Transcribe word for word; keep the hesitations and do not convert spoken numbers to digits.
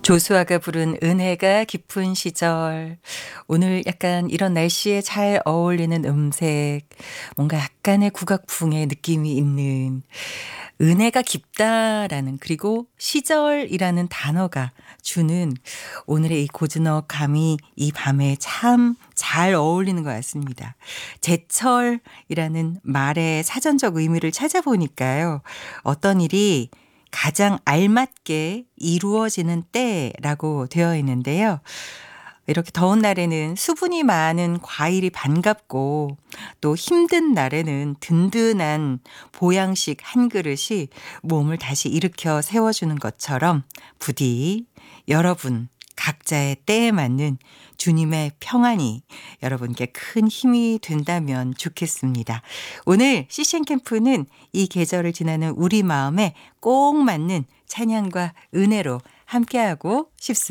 조수아가 부른 은혜가 깊은 시절. 오늘 약간 이런 날씨에 잘 어울리는 음색, 뭔가 약간의 국악풍의 느낌이 있는 은혜가 깊다라는 그리고 시절이라는 단어가 주는 오늘의 이 고즈넉함이 이 밤에 참 잘 어울리는 것 같습니다. 제철이라는 말의 사전적 의미를 찾아보니까요. 어떤 일이 가장 알맞게 이루어지는 때라고 되어 있는데요. 이렇게 더운 날에는 수분이 많은 과일이 반갑고 또 힘든 날에는 든든한 보양식 한 그릇이 몸을 다시 일으켜 세워주는 것처럼 부디 여러분 각자의 때에 맞는 주님의 평안이 여러분께 큰 힘이 된다면 좋겠습니다. 오늘 씨씨엔 캠프는 이 계절을 지나는 우리 마음에 꼭 맞는 찬양과 은혜로 함께하고 싶습니다.